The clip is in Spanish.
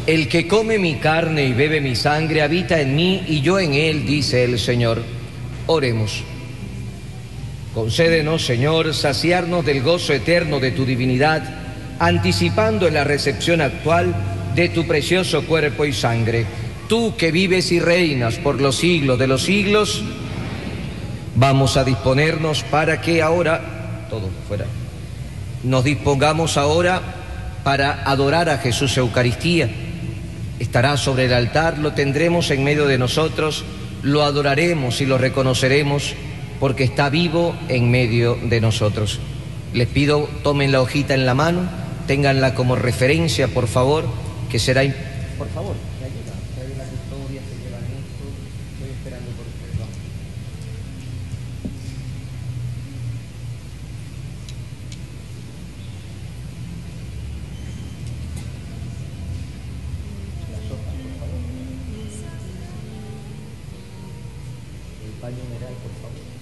El que come mi carne y bebe mi sangre habita en mí y yo en él, dice el Señor. Oremos. Concédenos, Señor, saciarnos del gozo eterno de tu divinidad, anticipando en la recepción actual de tu precioso cuerpo y sangre. Tú que vives y reinas por los siglos de los siglos, vamos a disponernos para que ahora, todos fuera, nos dispongamos ahora para adorar a Jesús Eucaristía. Estará sobre el altar, lo tendremos en medio de nosotros, lo adoraremos y lo reconoceremos porque está vivo en medio de nosotros. Les pido, tomen la hojita en la mano, ténganla como referencia, por favor, que será... Por favor, me ayuda, trae la custodia, se llevan esto, estoy esperando por ustedes, vamos. La sopa, por favor. El paño mineral, por favor.